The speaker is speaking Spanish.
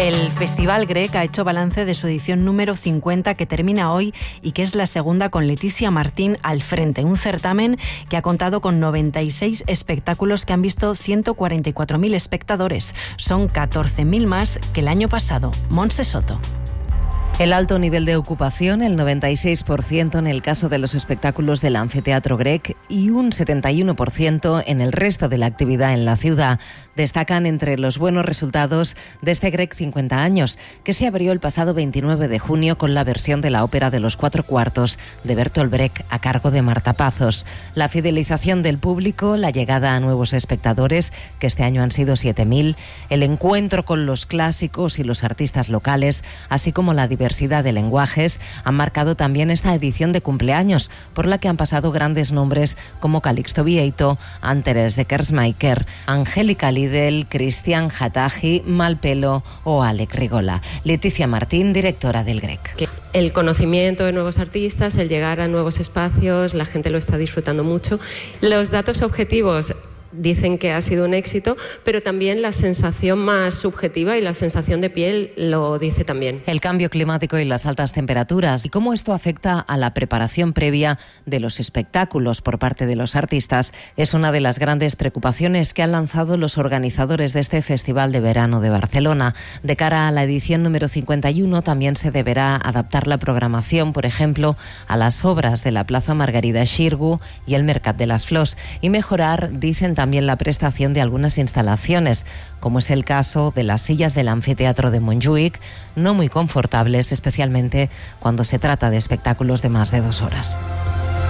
El Festival Grec ha hecho balance de su edición número 50, que termina hoy y que es la segunda con Leticia Martín al frente. Un certamen que ha contado con 96 espectáculos que han visto 144.000 espectadores. Son 14.000 más que el año pasado. Montse Soto. El alto nivel de ocupación, el 96% en el caso de los espectáculos del Anfiteatro Grec y un 71% en el resto de la actividad en la ciudad, destacan entre los buenos resultados de este Grec 50 años, que se abrió el pasado 29 de junio con la versión de la ópera de los 4 cuartos de Bertolt Brecht a cargo de Marta Pazos. La fidelización del público, la llegada a nuevos espectadores, que este año han sido 7.000, el encuentro con los clásicos y los artistas locales, así como la diversidad de lenguajes, han marcado también esta edición de cumpleaños, por la que han pasado grandes nombres como Calixto Vieito, Anteres de Kersmaker, Angélica Lidl, Cristian Hataji, Malpelo o Alec Rigola. Leticia Martín, directora del Grec. El conocimiento de nuevos artistas, el llegar a nuevos espacios, la gente lo está disfrutando mucho. Los datos objetivos dicen que ha sido un éxito, pero también la sensación más subjetiva y la sensación de piel lo dice también. El cambio climático y las altas temperaturas y cómo esto afecta a la preparación previa de los espectáculos por parte de los artistas es una de las grandes preocupaciones que han lanzado los organizadores de este Festival de Verano de Barcelona. De cara a la edición número 51 también se deberá adaptar la programación, por ejemplo, a las obras de la Plaza Margarida Xirgu y el Mercat de las Flors, y mejorar, dicen también, la prestación de algunas instalaciones, como es el caso de las sillas del Anfiteatro de Montjuïc, no muy confortables, especialmente cuando se trata de espectáculos de más de 2 horas.